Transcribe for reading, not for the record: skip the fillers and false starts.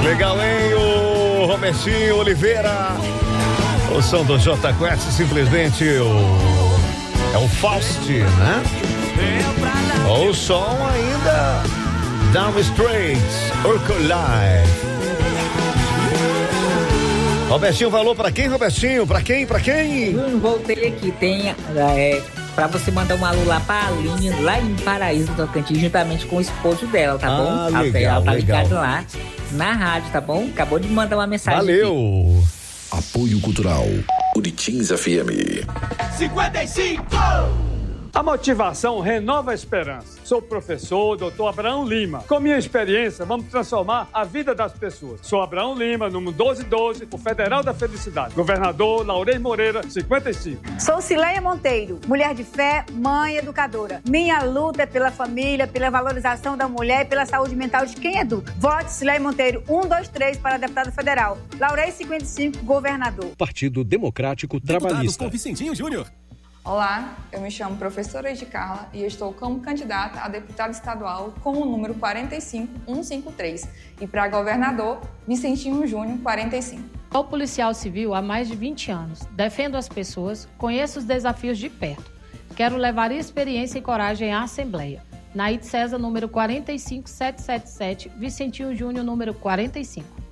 Legal, hein? O Robertinho Oliveira. O som do Jota Quest, simplesmente é o Faust, né? O som ainda Down Straight, Urco-Live. Robertinho falou pra quem, Robertinho? Pra quem? Voltei aqui, tem pra você mandar um alô lá pra Aline, lá em Paraíso, Tocantins, juntamente com o esposo dela, tá bom? Legal, ela tá legal. ligada lá na rádio, tá bom? Acabou de mandar uma mensagem. Valeu! Aqui. Apoio Cultural Uritins FM 55. A motivação renova a esperança. Sou o professor Dr. Abraão Lima. Com minha experiência, vamos transformar a vida das pessoas. Sou Abraão Lima, número 1212, o Federal da Felicidade. Governador Laurez Moreira, 55. Sou Cileia Monteiro, mulher de fé, mãe educadora. Minha luta é pela família, pela valorização da mulher e pela saúde mental de quem educa. Vote Cileia Monteiro, 123 para deputado federal. Laurez, 55, governador. Partido Democrático Trabalhista. Com Vicentinho Júnior. Olá, eu me chamo professora Edi Carla e estou como candidata a deputada estadual com o número 45153 e para governador, Vicentinho Júnior, 45. Sou policial civil há mais de 20 anos. Defendo as pessoas, conheço os desafios de perto. Quero levar experiência e coragem à Assembleia. Naide César, número 45777, Vicentinho Júnior, número 45.